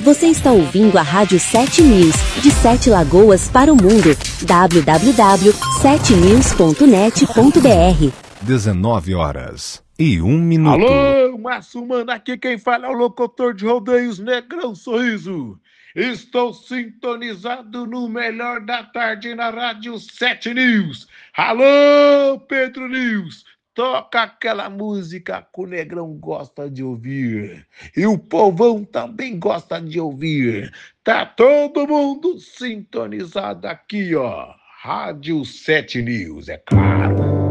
Você está ouvindo a Rádio 7 News, de 7 Lagoas para o mundo. www.7news.net.br 19h01. Alô, Massumana, aqui quem fala é o locutor de rodeios Negrão Sorriso. Estou sintonizado no melhor da tarde na Rádio 7 News. Alô, Pedro News, toca aquela música que o Negrão gosta de ouvir. E o povão também gosta de ouvir. Tá todo mundo sintonizado aqui, ó. Rádio 7 News, é claro.